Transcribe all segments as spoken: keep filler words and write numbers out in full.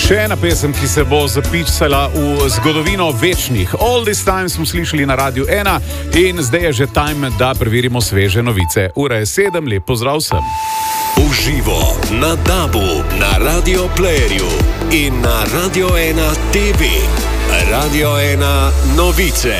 Še ena pesem, ki se bo zapisala v zgodovino večnih. All This Time smo slišali na Radiu ena in zdaj je že time, da preverimo sveže novice. Ura je sedem, lep pozdrav vsem. Uživo na Dabu, na Radio Playerju in na Radio ena T V. Radio ena novice.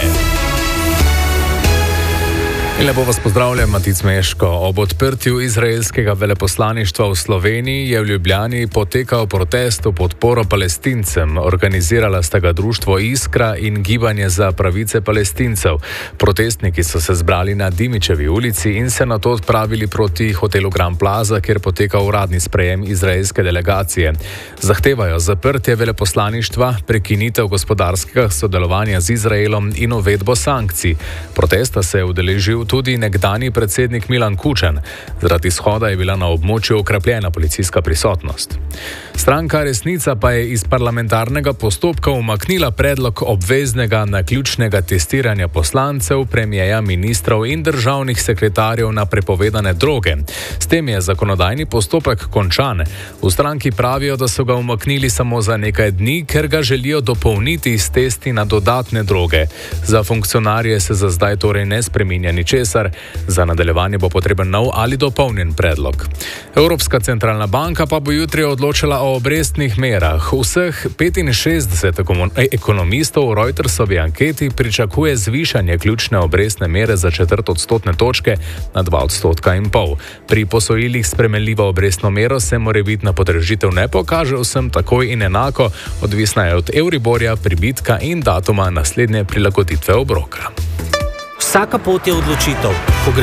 In lepo vas pozdravljam, Matic Meško. Ob odprtju izraelskega veleposlaništva v Sloveniji je v Ljubljani potekal protest v podporo Palestincem. Organizirala sta ga društvo Iskra in Gibanje za pravice Palestincev. Protestniki so se zbrali na Dimičevi ulici in se nato odpravili proti hotelu Grand Plaza, kjer poteka uradni sprejem izraelske delegacije. Zahtevajo zaprtje veleposlaništva, prekinitev gospodarskega sodelovanja z Izraelom in uvedbo sankcij. Protesta se je udeležil tudi nekdani predsednik Milan Kučan. Zaradi shoda je bila na območju okrepljena policijska prisotnost. Stranka Resnica pa je iz parlamentarnega postopka umaknila predlog obveznega naključnega testiranja poslancev, premijeja, ministrov in državnih sekretarjev na prepovedane droge. S tem je zakonodajni postopek končan. V stranki pravijo, da so ga umaknili samo za nekaj dni, ker ga želijo dopolniti s testi na dodatne droge. Za funkcionarje se za zdaj torej ne spreminja ničesar. Za nadaljevanje bo potreben nov ali dopolnjen predlog. Evropska centralna banka pa bo jutri odločila o obrestnih merah. Vseh petinšestdeset ekonomistov v Reutersovi anketi pričakuje zvišanje ključne obrestne mere za četrt odstotne točke na dva odstotka in pol. Pri posojilih s spremenljivo obrestno mero se morebitna podražitev ne pokaže vsem takoj in enako, odvisna je od Euriborja, pribitka in datuma naslednje prilagoditve obroka. Vsaka pot je odločitev.